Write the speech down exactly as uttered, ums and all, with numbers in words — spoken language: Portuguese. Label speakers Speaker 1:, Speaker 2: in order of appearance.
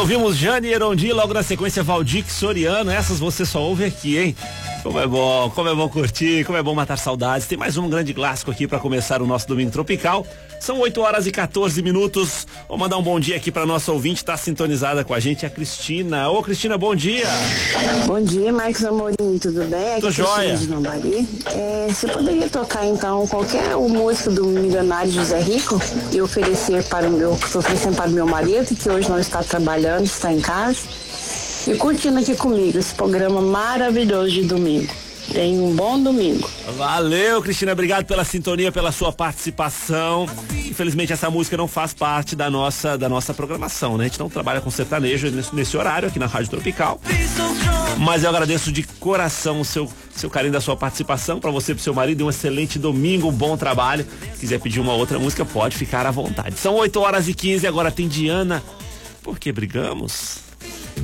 Speaker 1: Ouvimos Jane e Erondi, logo na sequência Valdir Soriano. Essas você só ouve aqui, hein? Como é bom, como é bom curtir, como é bom matar saudades. Tem mais um grande clássico aqui para começar o nosso domingo tropical. São oito horas e quatorze minutos. Vou mandar um bom dia aqui para nossa ouvinte, tá sintonizada com a gente, a Cristina. Ô Cristina, bom dia.
Speaker 2: Bom dia, Marcos Amorim, tudo bem? Aqui
Speaker 1: Tô joia.
Speaker 2: De Lambari. É, você poderia tocar então qualquer música do milionário José Rico e oferecer para o meu, estou oferecendo para o meu marido, que hoje não está trabalhando, está em casa. E curtindo aqui comigo esse programa maravilhoso de domingo. Tenha um bom domingo.
Speaker 1: Valeu, Cristina, obrigado pela sintonia, pela sua participação. Infelizmente essa música não faz parte da nossa, da nossa programação, né? A gente não trabalha com sertanejo nesse, nesse horário aqui na Rádio Tropical. Mas eu agradeço de coração o seu, seu carinho da sua participação. Pra você e pro seu marido, um excelente domingo, um bom trabalho. Se quiser pedir uma outra música, pode ficar à vontade. São oito horas e quinze, agora tem Diana. Por que brigamos?